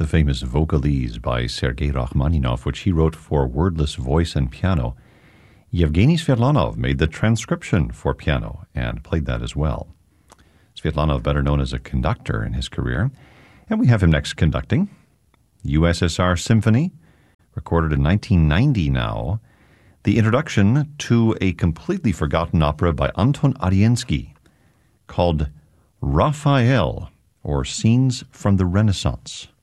the famous Vocalese by Sergei Rachmaninoff, which he wrote for wordless voice and piano. Yevgeny Svetlanov made the transcription for piano and played that as well. Svetlanov, better known as a conductor in his career. And we have him next conducting. USSR Symphony, recorded in 1990 now. The introduction to a completely forgotten opera by Anton Ariensky called Raphael, or Scenes from the Renaissance.